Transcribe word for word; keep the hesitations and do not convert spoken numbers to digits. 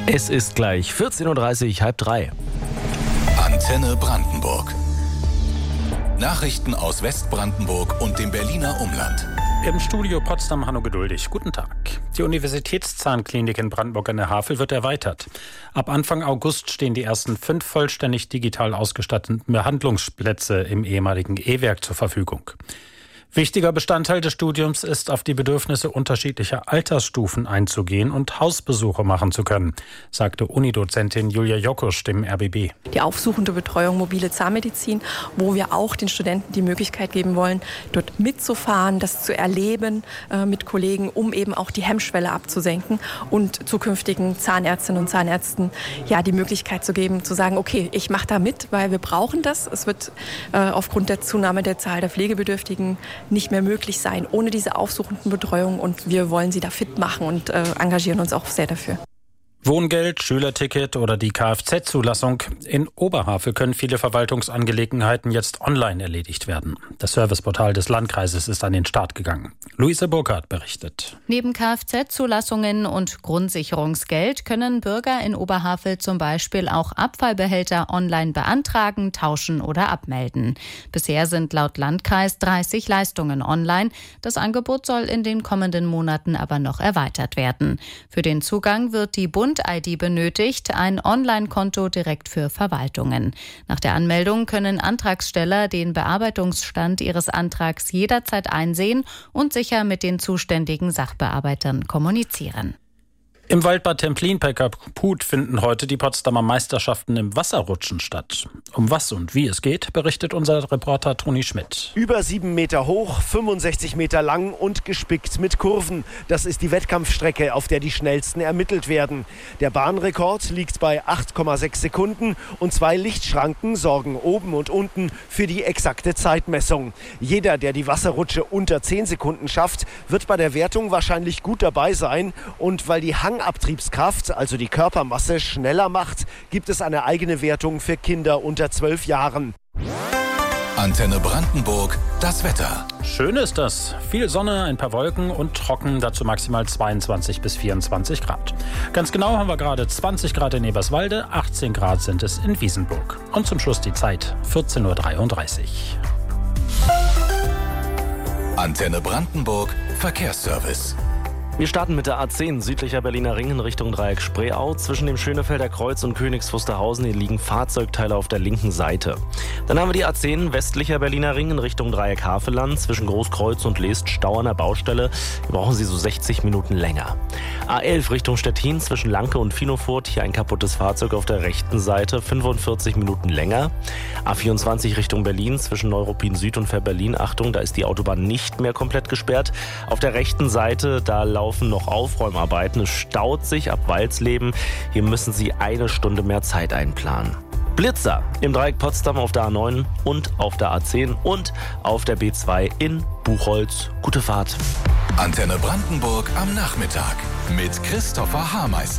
Es ist gleich vierzehn Uhr dreißig, halb drei. Antenne Brandenburg. Nachrichten aus Westbrandenburg und dem Berliner Umland. Im Studio Potsdam Hanno Geduldig. Guten Tag. Die Universitätszahnklinik in Brandenburg an der Havel wird erweitert. Ab Anfang August stehen die ersten fünf vollständig digital ausgestatteten Behandlungsplätze im ehemaligen E-Werk zur Verfügung. Wichtiger Bestandteil des Studiums ist, auf die Bedürfnisse unterschiedlicher Altersstufen einzugehen und Hausbesuche machen zu können, sagte Unidozentin Julia Jokusch dem R B B. Die aufsuchende Betreuung mobile Zahnmedizin, wo wir auch den Studenten die Möglichkeit geben wollen, dort mitzufahren, das zu erleben äh, mit Kollegen, um eben auch die Hemmschwelle abzusenken und zukünftigen Zahnärztinnen und Zahnärzten ja die Möglichkeit zu geben, zu sagen, okay, ich mache da mit, weil wir brauchen das. Es wird äh, aufgrund der Zunahme der Zahl der Pflegebedürftigen nicht mehr möglich sein ohne diese aufsuchenden Betreuung, und wir wollen sie da fit machen und äh, engagieren uns auch sehr dafür. Wohngeld, Schülerticket oder die Kfz-Zulassung. In Oberhavel können viele Verwaltungsangelegenheiten jetzt online erledigt werden. Das Serviceportal des Landkreises ist an den Start gegangen. Luise Burkhardt berichtet. Neben Kfz-Zulassungen und Grundsicherungsgeld können Bürger in Oberhavel zum Beispiel auch Abfallbehälter online beantragen, tauschen oder abmelden. Bisher sind laut Landkreis dreißig Leistungen online. Das Angebot soll in den kommenden Monaten aber noch erweitert werden. Für den Zugang wird die Bund I D benötigt, ein Online-Konto direkt für Verwaltungen. Nach der Anmeldung können Antragsteller den Bearbeitungsstand ihres Antrags jederzeit einsehen und sicher mit den zuständigen Sachbearbeitern kommunizieren. Im Waldbad Templin bei Kaput finden heute die Potsdamer Meisterschaften im Wasserrutschen statt. Um was und wie es geht, berichtet unser Reporter Toni Schmidt. Über sieben Meter hoch, fünfundsechzig Meter lang und gespickt mit Kurven. Das ist die Wettkampfstrecke, auf der die schnellsten ermittelt werden. Der Bahnrekord liegt bei acht Komma sechs Sekunden und zwei Lichtschranken sorgen oben und unten für die exakte Zeitmessung. Jeder, der die Wasserrutsche unter zehn Sekunden schafft, wird bei der Wertung wahrscheinlich gut dabei sein. Und weil die Hang Abtriebskraft, also die Körpermasse, schneller macht, gibt es eine eigene Wertung für Kinder unter zwölf Jahren. Antenne Brandenburg, das Wetter. Schön ist das. Viel Sonne, ein paar Wolken und trocken, dazu maximal zweiundzwanzig bis vierundzwanzig Grad. Ganz genau haben wir gerade zwanzig Grad in Eberswalde, achtzehn Grad sind es in Wiesenburg. Und zum Schluss die Zeit, vierzehn Uhr dreiunddreißig. Antenne Brandenburg, Verkehrsservice. Wir starten mit der A zehn südlicher Berliner Ring in Richtung Dreieck Spreeau. Zwischen dem Schönefelder Kreuz und Königs Wusterhausen hier liegen Fahrzeugteile auf der linken Seite. Dann haben wir die A zehn westlicher Berliner Ring in Richtung Dreieck Havelland. Zwischen Großkreuz und Leest Stau an der Baustelle. Hier brauchen Sie so sechzig Minuten länger. A elf Richtung Stettin zwischen Lanke und Finofurt. Hier ein kaputtes Fahrzeug auf der rechten Seite. fünfundvierzig Minuten länger. A vierundzwanzig Richtung Berlin zwischen Neuruppin Süd und Fährberlin. Achtung, da ist die Autobahn nicht mehr komplett gesperrt. Auf der rechten Seite, da laufen laufen noch Aufräumarbeiten. Es staut sich ab Walsleben. Hier müssen Sie eine Stunde mehr Zeit einplanen. Blitzer im Dreieck Potsdam auf der A neun und auf der A zehn und auf der B zwei in Buchholz. Gute Fahrt. Antenne Brandenburg am Nachmittag mit Christopher Haarmeister.